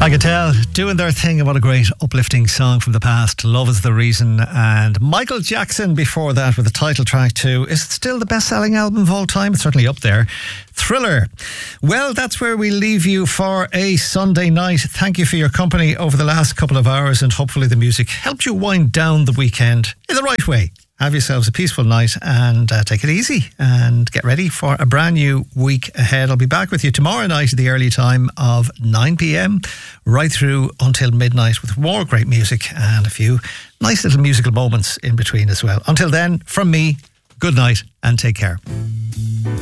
I could tell, doing their thing, and what a great uplifting song from the past. Love Is the Reason. And Michael Jackson before that with the title track to, is it still the best-selling album of all time? It's certainly up there. Thriller. Well, that's where we leave you for a Sunday night. Thank you for your company over the last couple of hours, and hopefully the music helped you wind down the weekend in the right way. Have yourselves a peaceful night and take it easy and get ready for a brand new week ahead. I'll be back with you tomorrow night at the early time of 9 p.m. right through until midnight with more great music and a few nice little musical moments in between as well. Until then, from me, good night and take care.